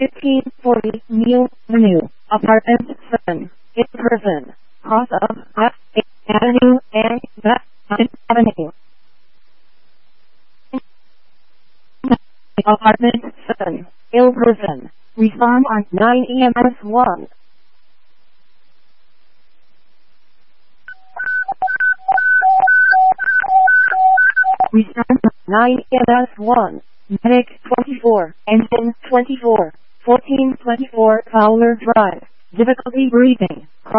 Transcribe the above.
1540 Neil Avenue, Apartment 7, in person, cross of F. Avenue and West Avenue. Apartment 7, in person. Respond on 9 EMS 1. Respond 9 EMS 1. Medic 24, Engine 24, 1424 Fowler Drive. Difficulty breathing.